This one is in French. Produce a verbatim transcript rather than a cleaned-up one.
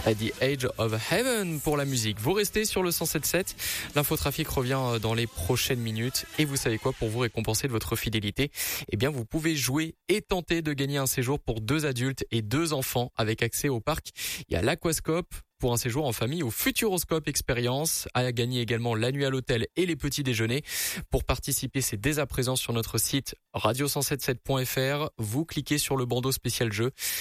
à The Age of Heaven pour la musique. Vous restez sur le cent sept sept. L'infotrafic revient dans les prochaines minutes. Et vous savez quoi, pour vous récompenser de votre fidélité, eh bien, vous pouvez jouer et tenter de gagner un séjour pour deux adultes et deux enfants avec accès au parc. Il y a l'Aquascope pour un séjour en famille au Futuroscope Experience, à gagner également la nuit à l'hôtel et les petits déjeuners. Pour participer, c'est dès à présent sur notre site radio cent soixante-dix-sept point f r. Vous cliquez sur le bandeau spécial jeu